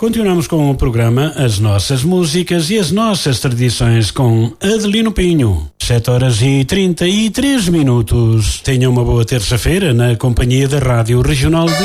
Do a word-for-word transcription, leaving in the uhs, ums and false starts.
Continuamos com o programa As Nossas Músicas e as Nossas Tradições com Adelino Pinho. sete horas e trinta e três minutos. Tenha uma boa terça-feira na companhia da Rádio Regional de